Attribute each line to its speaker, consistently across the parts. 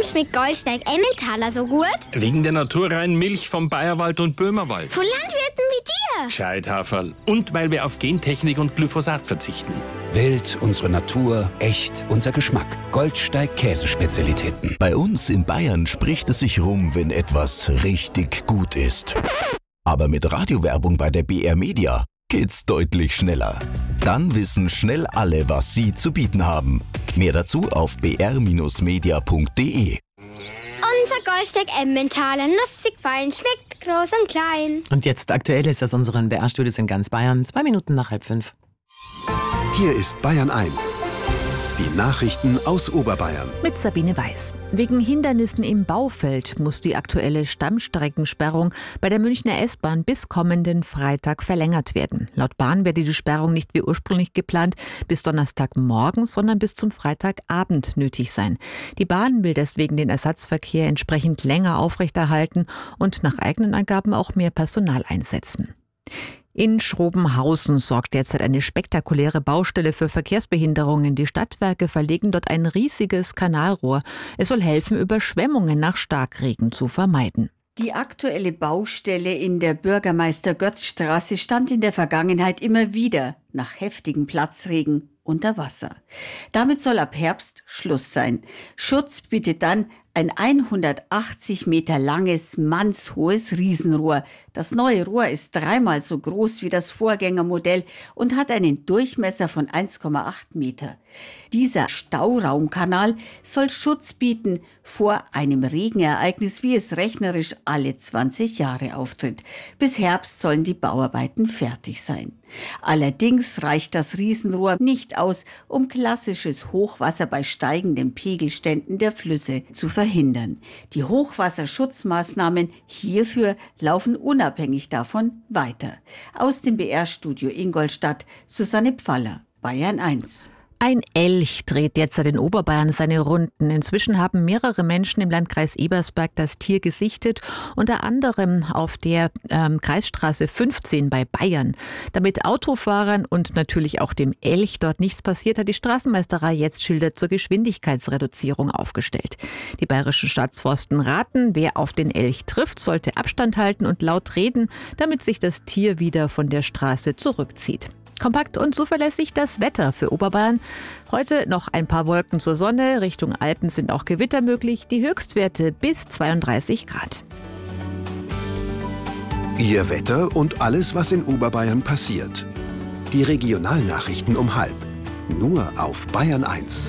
Speaker 1: schmeckt Goldsteig Emmentaler so gut?
Speaker 2: Wegen der naturreinen Milch vom Bayerwald und Böhmerwald.
Speaker 1: Von Landwirten wie dir.
Speaker 2: Gescheithaferl. Und weil wir auf Gentechnik und Glyphosat verzichten.
Speaker 3: Wild, unsere Natur, echt, unser Geschmack. Goldsteig Käsespezialitäten.
Speaker 4: Bei uns in Bayern spricht es sich rum, wenn etwas richtig gut ist. Aber mit Radiowerbung bei der BR Media geht's deutlich schneller. Dann wissen schnell alle, was sie zu bieten haben. Mehr dazu auf br-media.de.
Speaker 1: Unser Goldsteig Emmentaler, nussig fein, schmeckt groß und klein.
Speaker 5: Und jetzt Aktuelles aus unseren BR-Studios in ganz Bayern. 2 Minuten nach 4:30.
Speaker 6: Hier ist Bayern 1. Die Nachrichten aus Oberbayern.
Speaker 7: Mit Sabine Weiß. Wegen Hindernissen im Baufeld muss die aktuelle Stammstreckensperrung bei der Münchner S-Bahn bis kommenden Freitag verlängert werden. Laut Bahn werde die Sperrung nicht wie ursprünglich geplant bis Donnerstagmorgen, sondern bis zum Freitagabend nötig sein. Die Bahn will deswegen den Ersatzverkehr entsprechend länger aufrechterhalten und nach eigenen Angaben auch mehr Personal einsetzen. In Schrobenhausen sorgt derzeit eine spektakuläre Baustelle für Verkehrsbehinderungen. Die Stadtwerke verlegen dort ein riesiges Kanalrohr. Es soll helfen, Überschwemmungen nach Starkregen zu vermeiden.
Speaker 8: Die aktuelle Baustelle in der Bürgermeister-Götz-Straße stand in der Vergangenheit immer wieder nach heftigen Platzregen unter Wasser. Damit soll ab Herbst Schluss sein. Schutz bietet dann ein 180 Meter langes, mannshohes Riesenrohr. Das neue Rohr ist 3-mal so groß wie das Vorgängermodell und hat einen Durchmesser von 1,8 Meter. Dieser Stauraumkanal soll Schutz bieten vor einem Regenereignis, wie es rechnerisch alle 20 Jahre auftritt. Bis Herbst sollen die Bauarbeiten fertig sein. Allerdings reicht das Riesenrohr nicht aus, um klassisches Hochwasser bei steigenden Pegelständen der Flüsse zu verhindern. Die Hochwasserschutzmaßnahmen hierfür laufen unabhängig davon weiter. Aus dem BR-Studio Ingolstadt, Susanne Pfaller, Bayern 1.
Speaker 7: Ein Elch dreht derzeit in Oberbayern seine Runden. Inzwischen haben mehrere Menschen im Landkreis Ebersberg das Tier gesichtet, unter anderem auf der Kreisstraße 15 bei Bayern. Damit Autofahrern und natürlich auch dem Elch dort nichts passiert, hat die Straßenmeisterei jetzt Schilder zur Geschwindigkeitsreduzierung aufgestellt. Die bayerischen Staatsforsten raten, wer auf den Elch trifft, sollte Abstand halten und laut reden, damit sich das Tier wieder von der Straße zurückzieht. Kompakt und zuverlässig das Wetter für Oberbayern. Heute noch ein paar Wolken zur Sonne. Richtung Alpen sind auch Gewitter möglich. Die Höchstwerte bis 32 Grad.
Speaker 6: Ihr Wetter und alles, was in Oberbayern passiert. Die Regionalnachrichten um 12:30. Nur auf Bayern 1.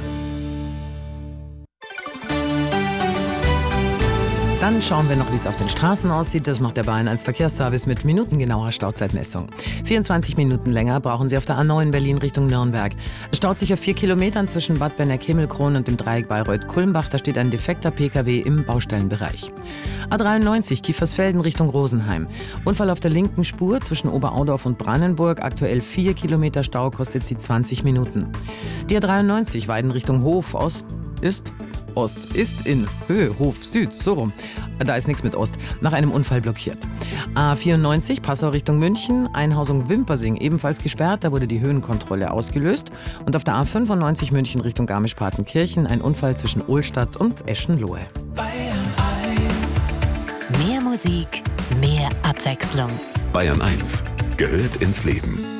Speaker 5: Dann schauen wir noch, wie es auf den Straßen aussieht. Das macht der Bayern 1 Verkehrsservice mit minutengenauer Stauzeitmessung. 24 Minuten länger brauchen Sie auf der A9 Berlin Richtung Nürnberg. Es staut sich auf 4 Kilometern zwischen Bad Berneck-Himmelkron und dem Dreieck Bayreuth-Kulmbach. Da steht ein defekter Pkw im Baustellenbereich. A93 Kiefersfelden Richtung Rosenheim. Unfall auf der linken Spur zwischen Oberaudorf und Brandenburg. Aktuell 4 Kilometer Stau, kostet sie 20 Minuten. Die A93 Weiden Richtung Hof Ost ist in Höhe, Hof Süd, so rum. Da ist nichts mit Ost. Nach einem Unfall blockiert. A94 Passau Richtung München, Einhausung Wimpersing ebenfalls gesperrt. Da wurde die Höhenkontrolle ausgelöst. Und auf der A95 München Richtung Garmisch-Partenkirchen ein Unfall zwischen Ohlstadt und Eschenlohe.
Speaker 9: Bayern 1. Mehr Musik, mehr Abwechslung.
Speaker 6: Bayern 1 gehört ins Leben.